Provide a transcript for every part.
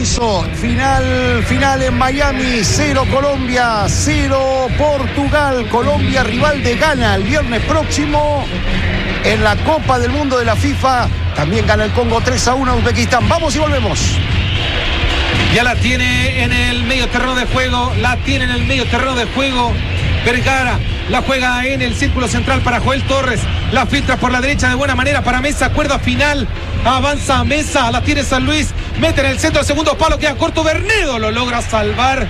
Alonso. Final en Miami. 0 Colombia, 0 Portugal. Colombia rival de Ghana el viernes próximo en la Copa del Mundo de la FIFA. También gana el Congo 3-1 a Uzbekistán. Vamos y volvemos. Ya la tiene en el medio terreno de juego. Vergara la juega en el círculo central para Joel Torres. La filtra por la derecha de buena manera para Mesa. Cuerda final. Avanza Mesa. La tiene San Luis. Mete en el centro del segundo palo. Queda corto Bernedo. Lo logra salvar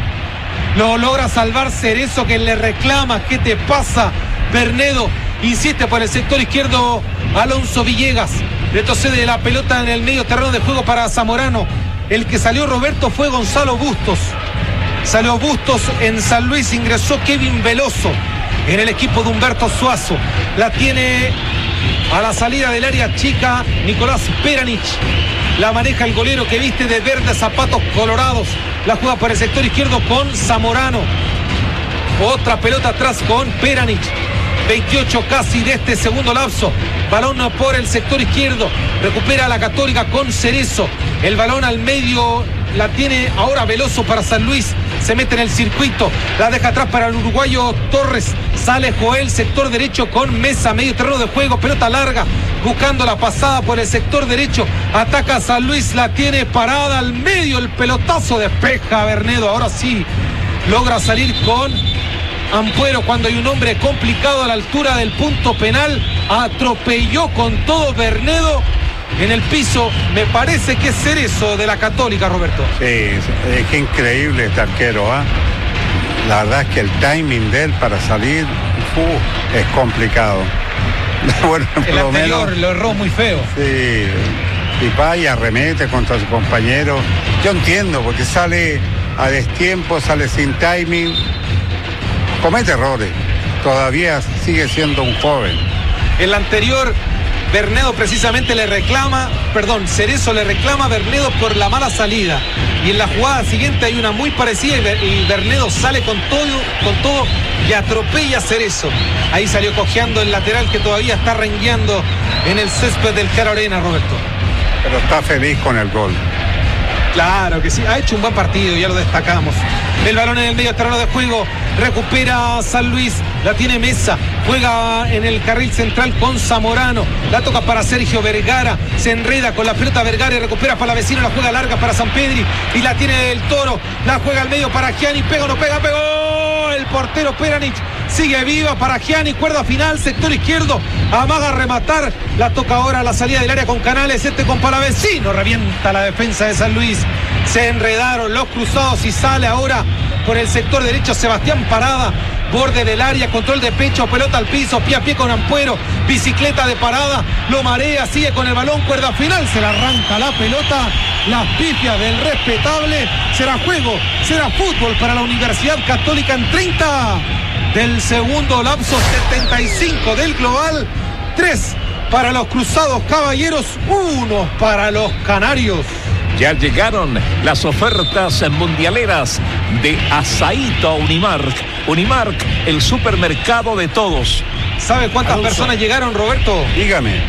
Cerezo, que le reclama. ¿Qué te pasa, Bernedo? Insiste por el sector izquierdo Alonso Villegas. Retrocede la pelota en el medio terreno de juego para Zamorano. El que salió, Roberto, fue Gonzalo Bustos. Salió Bustos en San Luis, ingresó Kevin Veloso en el equipo de Humberto Suazo. La tiene a la salida del área chica Nicolás Peranich. La maneja el golero que viste de verde, zapatos colorados. La juega por el sector izquierdo con Zamorano. Otra pelota atrás con Peranich. 28 casi de este segundo lapso. Balón por el sector izquierdo. Recupera la Católica con Cerezo. El balón al medio la tiene ahora Veloso para San Luis. Se mete en el circuito. La deja atrás para el uruguayo Torres. Sale Joel, sector derecho con Mesa. Medio terreno de juego. Pelota larga. Buscando la pasada por el sector derecho. Ataca San Luis. La tiene parada al medio. El pelotazo despeja Bernedo. Ahora sí logra salir con Ampuero cuando hay un hombre complicado a la altura del punto penal. Atropelló con todo Bernedo en el piso. Me parece que es Cerezo de la Católica, Roberto. Sí, es que increíble este arquero, ¿eh? La verdad es que el timing de él para salir es complicado. Bueno, el anterior lo erró muy feo. Sí, y va y arremete contra su compañero. Yo entiendo, porque sale a destiempo, sale sin timing. Comete errores, todavía sigue siendo un joven. El anterior, Bernedo precisamente Cerezo le reclama a Bernedo por la mala salida. Y en la jugada siguiente hay una muy parecida y Bernedo sale con todo y atropella a Cerezo. Ahí salió cojeando el lateral que todavía está rengueando en el césped del Caro Arena, Roberto. Pero está feliz con el gol. Claro que sí, ha hecho un buen partido, ya lo destacamos. El balón en el medio terreno de juego, recupera San Luis, la tiene Mesa, juega en el carril central con Zamorano, la toca para Sergio Vergara, se enreda con la pelota Vergara y recupera para la vecina, la juega larga para San Pedri y la tiene el Toro, la juega al medio para Gianni, pega o no pega, pegó el portero Peranich. Sigue viva para Gianni, cuerda final, sector izquierdo, amaga a rematar, la toca ahora a la salida del área con Canales, con Palavecino, revienta la defensa de San Luis, se enredaron los cruzados y sale ahora por el sector derecho Sebastián Parada, borde del área, control de pecho, pelota al piso, pie a pie con Ampuero, bicicleta de Parada, lo marea, sigue con el balón, cuerda final, se le arranca la pelota, las pifias del respetable, será juego, será fútbol para la Universidad Católica en 30 del segundo lapso, 75 del global, 3 para los Cruzados Caballeros, 1 para los Canarios. Ya llegaron las ofertas mundialeras de Asaíto Unimark. Unimark, el supermercado de todos. ¿Sabe cuántas personas llegaron, Roberto? Dígame.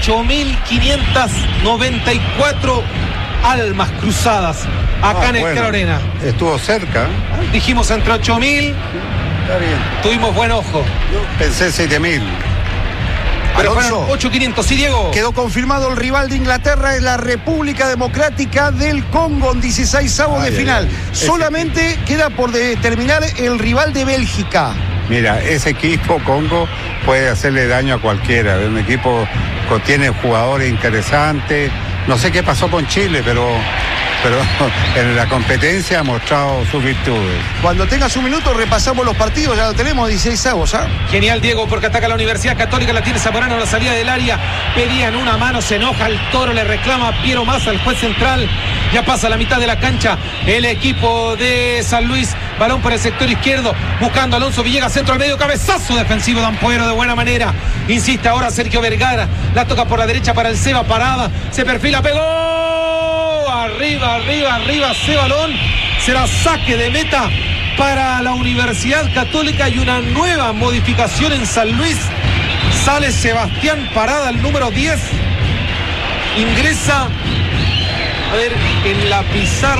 8.594 almas cruzadas acá en el Caro Arena. Estuvo cerca. Dijimos entre 8.000. Está bien. Tuvimos buen ojo. Yo pensé 7.000. Pero fueron 8.500, sí, Diego. Quedó confirmado el rival de Inglaterra en la República Democrática del Congo en 16avos de final. Solamente queda por determinar el rival de Bélgica. Mira, ese equipo Congo puede hacerle daño a cualquiera. Un equipo que tiene jugadores interesantes. No sé qué pasó con Chile, pero en la competencia ha mostrado sus virtudes. Cuando tengas un minuto repasamos los partidos, ya lo tenemos, 16avos, ¿ah? Genial, Diego, porque ataca la Universidad Católica, la tiene Zamorano a la salida del área, pedían una mano, se enoja el Toro, le reclama a Piero Massa, el juez central, ya pasa la mitad de la cancha, el equipo de San Luis, balón por el sector izquierdo, buscando a Alonso Villegas, centro al medio, cabezazo defensivo de Ampuero de buena manera, insiste ahora Sergio Vergara, la toca por la derecha para el Seba Parada, se perfila, pegó. Arriba, ese balón será saque de meta para la Universidad Católica y una nueva modificación en San Luis. Sale Sebastián Parada, el número 10. Ingresa, en la pizarra.